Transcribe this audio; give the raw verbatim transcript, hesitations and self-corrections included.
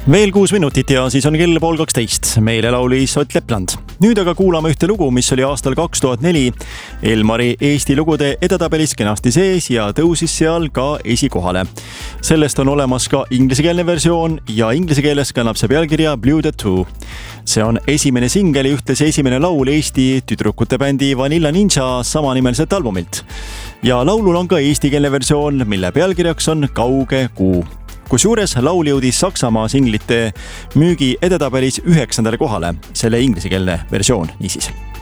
Veel kuus minutit ja siis on kell pool kaksteist. Meile laulis Ott Lepland. Nüüd aga kuulame ühte lugu, mis oli aastal kaks tuhat neli Elmari Eesti lugude edetabelis kenasti sees ja tõusis seal ka esikohale. Sellest on olemas ka inglisekeelne versioon ja inglise keeles kannab see pealkirja Blue Tattoo. See on esimene singel ja ühtlasi esimene laul Eesti tüdrukute bändi Vanilla Ninja samanimeliselt albumilt. Ja laulul on ka eestikeelne versioon, mille pealkirjaks on Kauge kuu. Kusjuures laul jõudis Saksamaa singlite müügi edetabelis üheksandale kohale, selle inglisekeelne versioon niisiis.